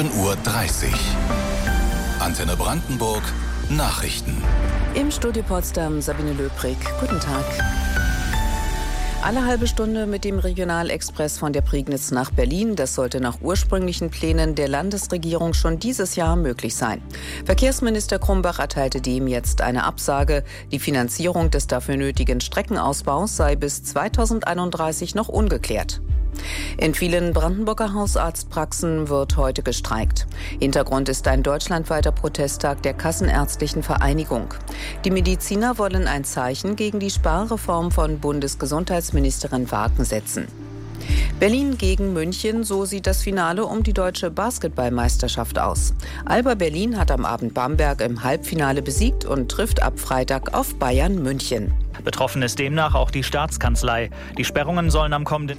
7:30 Uhr. Antenne Brandenburg Nachrichten. Im Studio Potsdam Sabine Löbrig. Guten Tag. Alle halbe Stunde mit dem Regionalexpress von der Prignitz nach Berlin. Das sollte nach ursprünglichen Plänen der Landesregierung schon dieses Jahr möglich sein. Verkehrsminister Krumbach erteilte dem jetzt eine Absage. Die Finanzierung des dafür nötigen Streckenausbaus sei bis 2031 noch ungeklärt. In vielen Brandenburger Hausarztpraxen wird heute gestreikt. Hintergrund ist ein deutschlandweiter Protesttag der Kassenärztlichen Vereinigung. Die Mediziner wollen ein Zeichen gegen die Sparreform von Bundesgesundheitsministerin Wagen setzen. Berlin gegen München, so sieht das Finale um die deutsche Basketballmeisterschaft aus. Alba Berlin hat am Abend Bamberg im Halbfinale besiegt und trifft ab Freitag auf Bayern München. Betroffen ist demnach auch die Staatskanzlei. Die Sperrungen sollen am kommenden...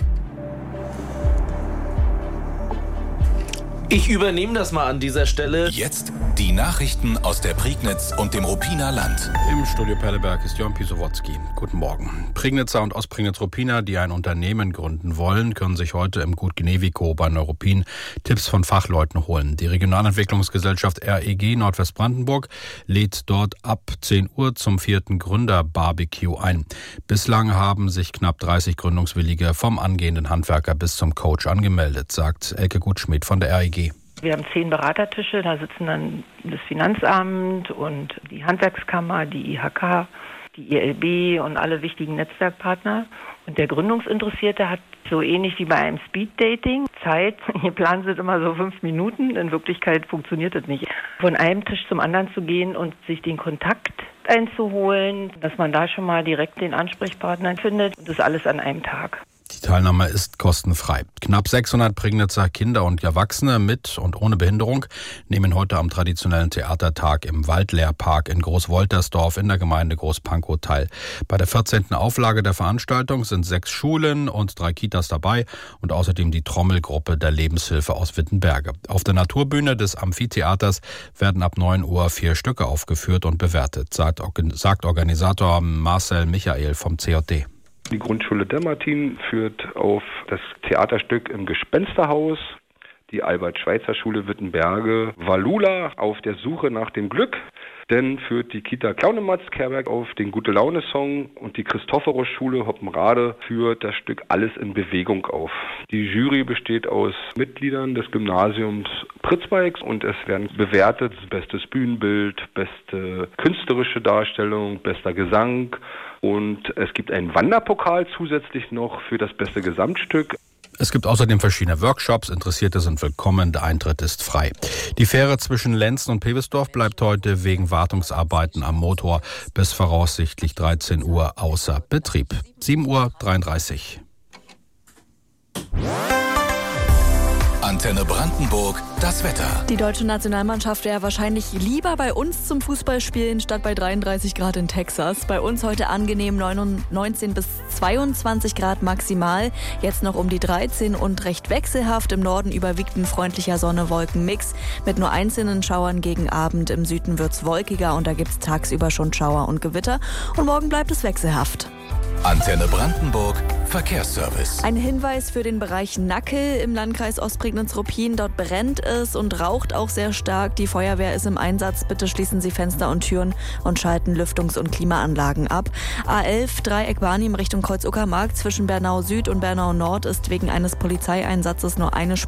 Ich übernehme das mal an dieser Stelle. Jetzt die Nachrichten aus der Prignitz und dem Ruppiner Land. Im Studio Perleberg ist Jörn Pisowotzki. Guten Morgen. Prignitzer und Ostprignitz-Ruppiner, die ein Unternehmen gründen wollen, können sich heute im Gut Gnewikow bei Neuruppin Tipps von Fachleuten holen. Die Regionalentwicklungsgesellschaft REG Nordwestbrandenburg lädt dort ab 10 Uhr zum 4. Gründer-Barbecue ein. Bislang haben sich knapp 30 Gründungswillige vom angehenden Handwerker bis zum Coach angemeldet, sagt Elke Gutschmidt von der REG. Wir haben 10 Beratertische, da sitzen dann das Finanzamt und die Handwerkskammer, die IHK, die ILB und alle wichtigen Netzwerkpartner. Und der Gründungsinteressierte hat so ähnlich wie bei einem Speeddating Zeit. Hier planen sie immer so 5 Minuten, in Wirklichkeit funktioniert das nicht. Von einem Tisch zum anderen zu gehen und sich den Kontakt einzuholen, dass man da schon mal direkt den Ansprechpartner findet. Und das alles an einem Tag. Die Teilnahme ist kostenfrei. Knapp 600 Prignitzer Kinder und Erwachsene mit und ohne Behinderung nehmen heute am traditionellen Theatertag im Waldlehrpark in Großwoltersdorf in der Gemeinde Großpankow teil. Bei der 14. Auflage der Veranstaltung sind 6 Schulen und 3 Kitas dabei und außerdem die Trommelgruppe der Lebenshilfe aus Wittenberge. Auf der Naturbühne des Amphitheaters werden ab 9 Uhr 4 Stücke aufgeführt und bewertet, sagt Organisator Marcel Michael vom CJD. Die Grundschule Demmertin führt auf das Theaterstück im Gespensterhaus. Die Albert-Schweitzer-Schule Wittenberge Walula auf der Suche nach dem Glück. Dann führt die Kita Klaunematz-Kerberg auf den Gute-Laune-Song und die Christophorus-Schule Hoppenrade führt das Stück Alles in Bewegung auf. Die Jury besteht aus Mitgliedern des Gymnasiums Pritzbeiks und es werden bewertet bestes Bühnenbild, beste künstlerische Darstellung, bester Gesang und es gibt einen Wanderpokal zusätzlich noch für das beste Gesamtstück. Es gibt außerdem verschiedene Workshops. Interessierte sind willkommen. Der Eintritt ist frei. Die Fähre zwischen Lenzen und Pevesdorf bleibt heute wegen Wartungsarbeiten am Motor bis voraussichtlich 13 Uhr außer Betrieb. 7:33 Uhr. Antenne Brandenburg, das Wetter. Die deutsche Nationalmannschaft wäre wahrscheinlich lieber bei uns zum Fußballspielen statt bei 33 Grad in Texas. Bei uns heute angenehm 19 bis 22 Grad maximal. Jetzt noch um die 13 und recht wechselhaft. Im Norden überwiegt ein freundlicher Sonne-Wolken-Mix mit nur einzelnen Schauern gegen Abend. Im Süden wird's wolkiger und da gibt's tagsüber schon Schauer und Gewitter. Und morgen bleibt es wechselhaft. Antenne Brandenburg, Verkehrsservice. Ein Hinweis für den Bereich Nackel im Landkreis Ostprignitz-Ruppin. Dort brennt es und raucht auch sehr stark. Die Feuerwehr ist im Einsatz. Bitte schließen Sie Fenster und Türen und schalten Lüftungs- und Klimaanlagen ab. A11 Dreieck Barnim Richtung Kreuz-Uckermark zwischen Bernau Süd und Bernau Nord ist wegen eines Polizeieinsatzes nur eine